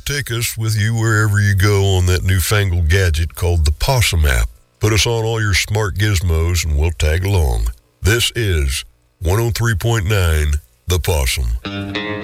take us with you wherever you go on that newfangled gadget called the Possum app. Put us on all your smart gizmos and we'll tag along. This is 103.9 The Possum.